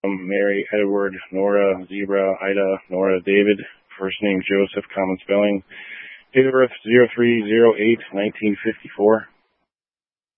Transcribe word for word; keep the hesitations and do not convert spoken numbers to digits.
Um, Mary, Edward, Nora, Zebra, Ida, Nora, David, first name Joseph, common spelling, date of birth zero three zero eight nineteen fifty-four.